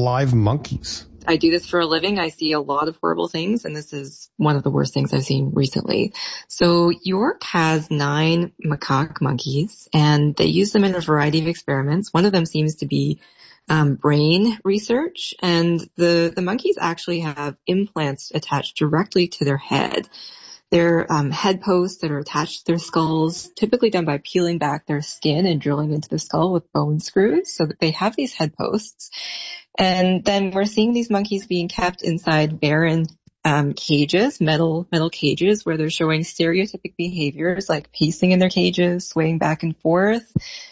live monkeys. I do this for a living. I see a lot of horrible things, and this is one of the worst things I've seen recently. So York has 9 macaque monkeys, and they use them in a variety of experiments. One of them seems to be brain research, and the monkeys actually have implants attached directly to their head. They're head posts that are attached to their skulls, typically done by peeling back their skin and drilling into the skull with bone screws, so that they have these head posts. And then we're seeing these monkeys being kept inside barren cages, metal cages, where they're showing stereotypic behaviors like pacing in their cages, swaying back and forth.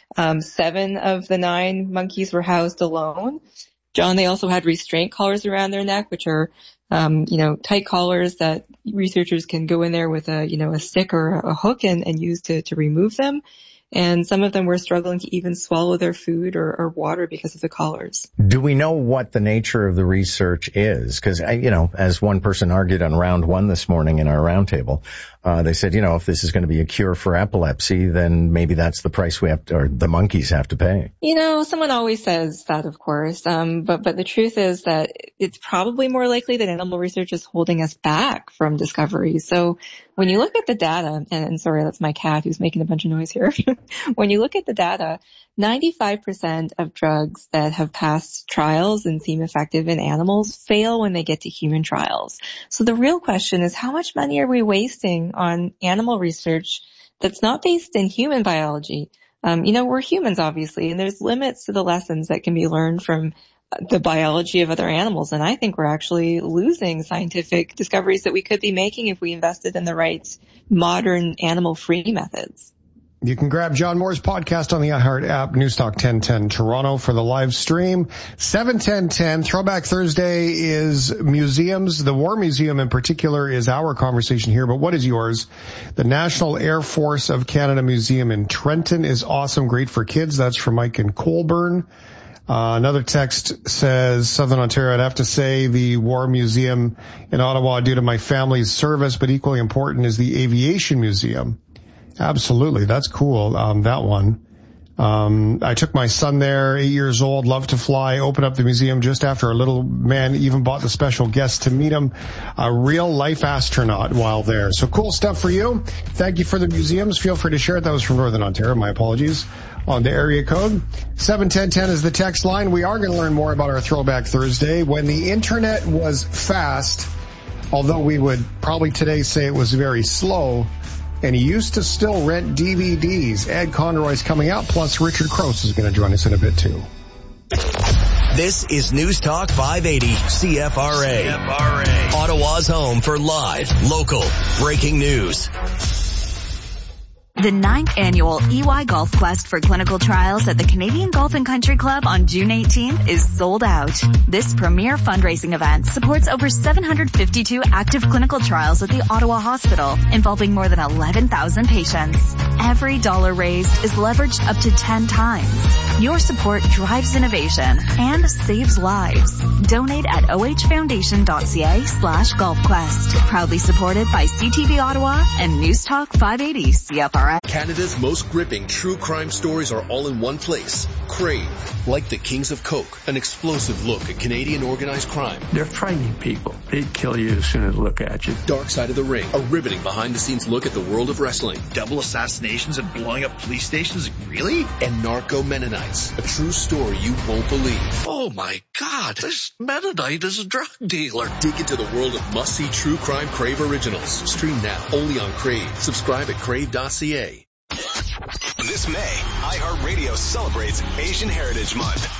7 of the 9 monkeys were housed alone. John, they also had restraint collars around their neck, which are, tight collars that researchers can go in there with a stick or a hook and use to remove them. And some of them were struggling to even swallow their food or water because of the collars. Do we know what the nature of the research is? Because, as one person argued on round 1 this morning in our roundtable, they said, if this is going to be a cure for epilepsy, then maybe that's the price the monkeys have to pay. Someone always says that, of course. But the truth is that it's probably more likely that animal research is holding us back from discovery. So when you look at the data, and sorry, that's my cat who's making a bunch of noise here. When you look at the data, 95% of drugs that have passed trials and seem effective in animals fail when they get to human trials. So the real question is, how much money are we wasting on animal research that's not based in human biology? We're humans, obviously, and there's limits to the lessons that can be learned from the biology of other animals. And I think we're actually losing scientific discoveries that we could be making if we invested in the right modern animal-free methods. You can grab John Moore's podcast on the iHeart app, Newstalk 1010 Toronto for the live stream. 7:10:10, Throwback Thursday is museums. The War Museum in particular is our conversation here, but what is yours? The National Air Force of Canada Museum in Trenton is awesome, great for kids. That's from Mike in Colburn. Another text says, Southern Ontario, I'd have to say the War Museum in Ottawa due to my family's service, but equally important is the Aviation Museum. Absolutely. That's cool. That one. I took my son there, 8 years old, loved to fly, opened up the museum just after our little man even bought the special guest to meet him, a real life astronaut while there. So cool stuff for you. Thank you for the museums. Feel free to share it. That was from Northern Ontario. My apologies. On the area code. 71010 is the text line. We are going to learn more about our Throwback Thursday. When the internet was fast, although we would probably today say it was very slow, and he used to still rent DVDs. Ed Conroy's coming out, plus Richard Crouse is going to join us in a bit, too. This is News Talk 580 CFRA. Ottawa's home for live, local, breaking news. The 9th annual EY Golf Quest for clinical trials at the Canadian Golf and Country Club on June 18th is sold out. This premier fundraising event supports over 752 active clinical trials at the Ottawa Hospital, involving more than 11,000 patients. Every dollar raised is leveraged up to 10 times. Your support drives innovation and saves lives. Donate at ohfoundation.ca/golfquest. Proudly supported by CTV Ottawa and News Talk 580 CFRA. Canada's most gripping true crime stories are all in one place. Crave. Like the Kings of Coke, an explosive look at Canadian organized crime. They're frightening people. They'd kill you as soon as they look at you. Dark Side of the Ring, a riveting behind-the-scenes look at the world of wrestling. Double assassinations and blowing up police stations? Really? And Narco Mennonites, a true story you won't believe. Oh my God, this Mennonite is a drug dealer. Dig into the world of must-see true crime Crave originals. Stream now, only on Crave. Subscribe at crave.ca. This May, iHeartRadio celebrates Asian Heritage Month.